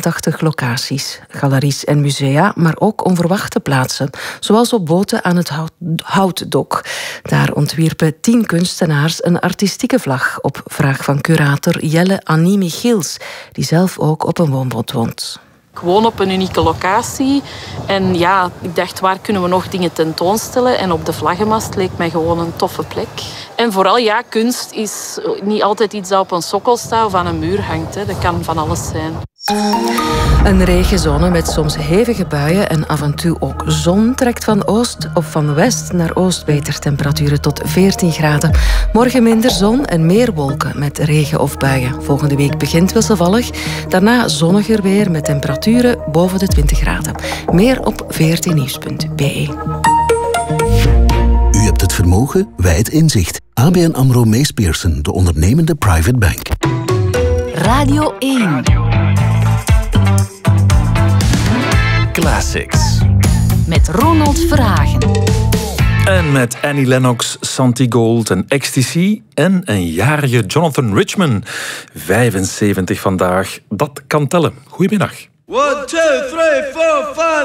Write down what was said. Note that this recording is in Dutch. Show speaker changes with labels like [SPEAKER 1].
[SPEAKER 1] 86 locaties, galeries en musea, maar ook onverwachte plaatsen, zoals op boten aan het Houtdok. Daar ontwierpen 10 kunstenaars een artistieke vlag op vraag van curator Jelle Annie Michiels, die zelf ook op een woonboot woont.
[SPEAKER 2] Gewoon op een unieke locatie. En ja, ik dacht, waar kunnen we nog dingen tentoonstellen? En op de vlaggenmast leek mij gewoon een toffe plek. En vooral, ja, kunst is niet altijd iets dat op een sokkel staat of aan een muur hangt. Hè. Dat kan van alles zijn.
[SPEAKER 1] Een regenzone met soms hevige buien en af en toe ook zon trekt van oost of van west naar oost beter. Temperaturen tot 14 graden. Morgen minder zon en meer wolken met regen of buien. Volgende week begint wisselvallig. Daarna zonniger weer met temperaturen boven de 20 graden. Meer op vrtnieuws.be.
[SPEAKER 3] U hebt het vermogen, wij het inzicht. ABN AMRO Mees Pierson, de ondernemende private bank.
[SPEAKER 4] Radio 1.
[SPEAKER 5] Classics.
[SPEAKER 4] Met Ronald Verhagen.
[SPEAKER 5] En met Annie Lennox, Santi Gold en Ecstasy. En een jarige Jonathan Richman. 75 vandaag. Dat kan tellen. Goedemiddag.
[SPEAKER 6] 1, 2, 3, 4, 5.